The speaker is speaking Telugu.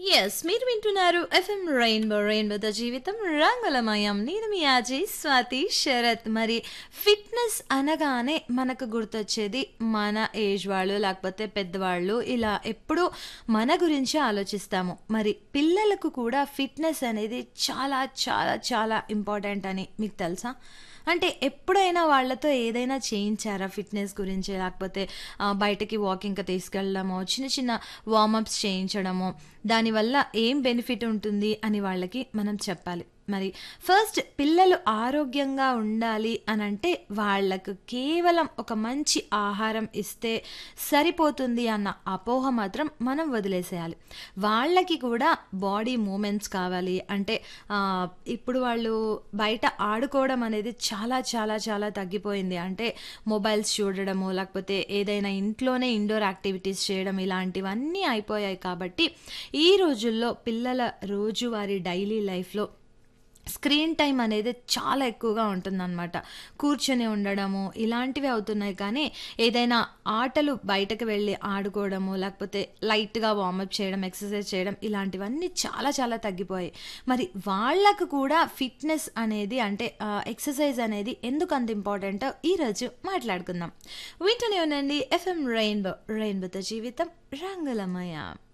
యెస్. మీరు వింటున్నారు ఎఫ్ఎం రెయిన్బో. రెయిన్బోతో జీవితం రంగులమయం. నేను మీ అజయ్ స్వాతి శరత్. మరి ఫిట్‌నెస్ అనగానే మనకు గుర్తొచ్చేది మన ఏజ్ వాళ్ళు, లేకపోతే పెద్దవాళ్ళు ఇలా ఎప్పుడూ మన గురించే ఆలోచిస్తాము. మరి పిల్లలకు కూడా ఫిట్‌నెస్ అనేది చాలా చాలా చాలా ఇంపార్టెంట్ అని మీకు తెలుసా? అంటే ఎప్పుడైనా వాళ్ళతో ఏదైనా చేయించారా ఫిట్‌నెస్ గురించి? లేకపోతే బయటకి వాకింగ్‌కి తీసుకెళ్ళడమో, చిన్న చిన్న వార్మప్స్ చేయించడమో, దానివల్ల ఏం బెనిఫిట్ ఉంటుంది అని వాళ్ళకి మనం చెప్పాలి. మరి ఫస్ట్ పిల్లలు ఆరోగ్యంగా ఉండాలి అనంటే వాళ్ళకు కేవలం ఒక మంచి ఆహారం ఇస్తే సరిపోతుంది అన్న అపోహ మాత్రం మనం వదిలేసేయాలి. వాళ్ళకి కూడా బాడీ మూమెంట్స్ కావాలి. అంటే ఇప్పుడు వాళ్ళు బయట ఆడుకోవడం అనేది చాలా చాలా చాలా తగ్గిపోయింది. అంటే మొబైల్స్ చూడడము, లేకపోతే ఏదైనా ఇంట్లోనే ఇండోర్ యాక్టివిటీస్ చేయడం ఇలాంటివన్నీ అయిపోయాయి. కాబట్టి ఈ రోజుల్లో పిల్లల రోజువారీ డైలీ లైఫ్‌లో స్క్రీన్ టైమ్ అనేది చాలా ఎక్కువగా ఉంటుందన్నమాట. కూర్చొని ఉండడము ఇలాంటివి అవుతున్నాయి. కానీ ఏదైనా ఆటలు బయటకు వెళ్ళి ఆడుకోవడము, లేకపోతే లైట్‌గా వార్మప్ చేయడం, ఎక్సర్సైజ్ చేయడం ఇలాంటివన్నీ చాలా చాలా తగ్గిపోయాయి. మరి వాళ్ళకు కూడా ఫిట్‌నెస్ అనేది అంటే ఎక్సర్సైజ్ అనేది ఎందుకు అంత ఇంపార్టెంటో ఈరోజు మాట్లాడుకుందాం. వింటూనే ఉండండి ఎఫ్ఎం రెయిన్బో. రెయిన్బోతో జీవితం రంగులమయం.